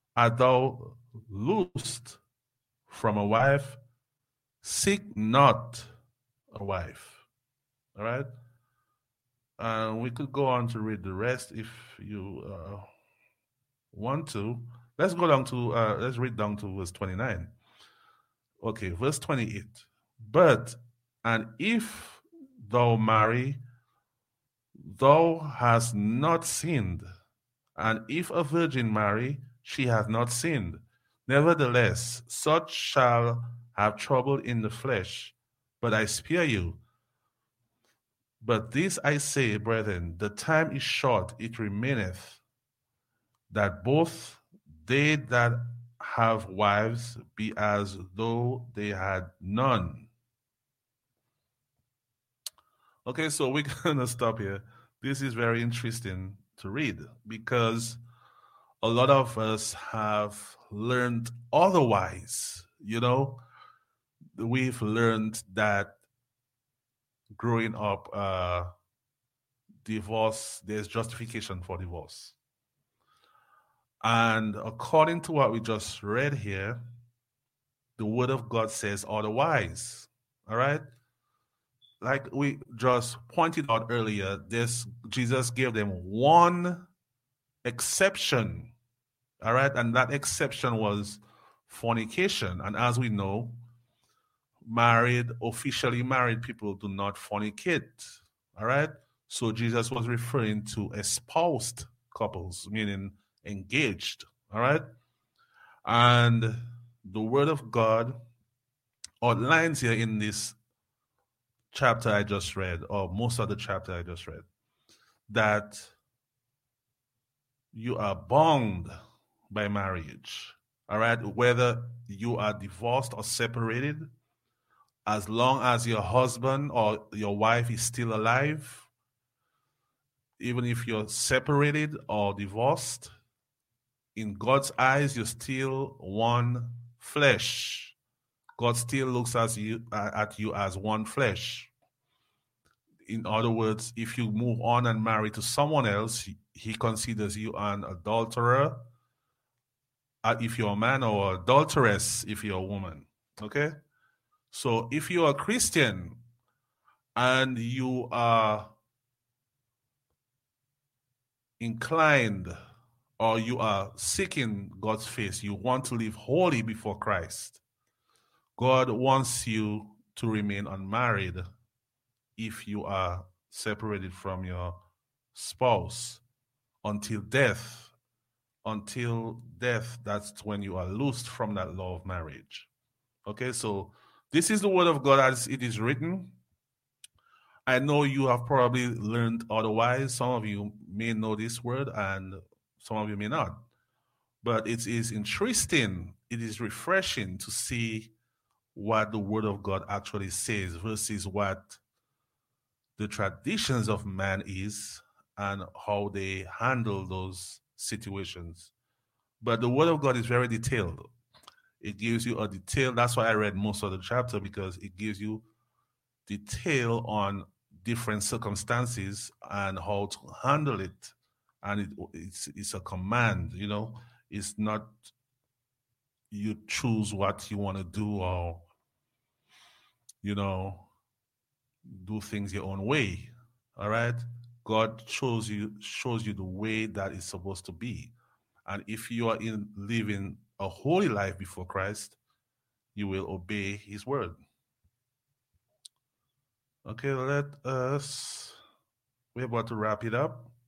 art thou loosed from a wife? Seek not a wife. All right? We could go on to read the rest if you want to. Let's read down to verse 29. Okay, verse 28. But, and if thou marry, thou hast not sinned. And if a virgin marry, she hath not sinned. Nevertheless, such shall have trouble in the flesh, but I spare you. But this I say, brethren, the time is short, it remaineth, that both they that have wives be as though they had none. Okay, so we're gonna stop here. This is very interesting to read because a lot of us have learned otherwise. We've learned that growing up, divorce, there's justification for divorce. And according to what we just read here, the word of God says otherwise. All right? Like we just pointed out earlier, Jesus gave them one exception. All right? And that exception was fornication. And as we know, officially married people do not fornicate. All right? So Jesus was referring to espoused couples, meaning engaged. All right? And the word of God outlines here in this chapter I just read, or most of the chapter I just read, that you are bound by marriage. All right? Whether you are divorced or separated, as long as your husband or your wife is still alive, even if you're separated or divorced, in God's eyes, you're still one flesh. God still looks at you as one flesh. In other words, if you move on and marry to someone else, he considers you an adulterer if you're a man, or adulteress if you're a woman. Okay? So if you're a Christian and you are inclined or you are seeking God's face, you want to live holy before Christ, God wants you to remain unmarried if you are separated from your spouse until death. Until death, that's when you are loosed from that law of marriage. Okay, so this is the word of God as it is written. I know you have probably learned otherwise. Some of you may know this word and some of you may not. But it is interesting, it is refreshing to see what the word of God actually says versus what the traditions of man is and how they handle those situations. But the word of God is very detailed. It gives you a detail. That's why I read most of the chapter, because it gives you detail on different circumstances and how to handle it. And it's a command, It's not you choose what you want to do, or, you know, do things your own way. All right? God shows you the way that is supposed to be. And if you are in living a holy life before Christ, you will obey his word. Okay, we're about to wrap it up.